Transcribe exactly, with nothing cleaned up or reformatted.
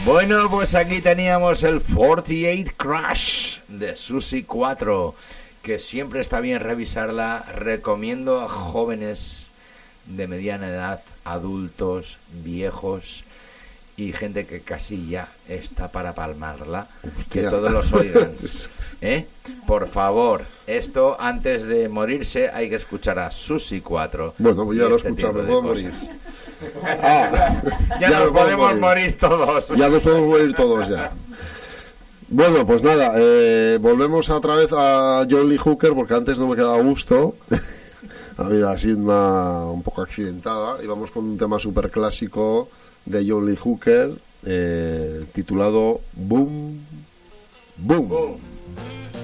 Bueno, pues aquí teníamos el cuarenta y ocho Crash de Susi cuatro, que siempre está bien revisarla. Recomiendo a jóvenes de mediana edad, adultos, viejos y gente que casi ya está para palmarla, que Hostia. todos los oigan. ¿Eh? Por favor, esto antes de morirse hay que escuchar a Susi cuatro. Bueno, pues ya y lo este escuchamos, tipo de podemos morir. cosas. Ah, Ya, nos podemos morir todos. Ya nos podemos morir todos ya. Bueno, pues nada, eh, volvemos otra vez a John Lee Hooker, porque antes no me quedaba a gusto. Había así una un poco accidentada. Y vamos con un tema súper clásico de John Lee Hooker, eh, titulado Boom, Boom. Boom.